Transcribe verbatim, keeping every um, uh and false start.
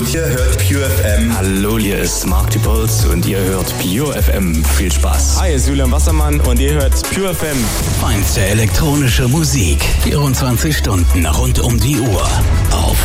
und ihr hört Pure F M. Hallo, hier ist Mark Dipolz und ihr hört Pure F M. Viel Spaß. Hi, hier ist Julian Wassermann und ihr hört Pure F M. Feinste elektronische Musik. vierundzwanzig Stunden rund um die Uhr. Auf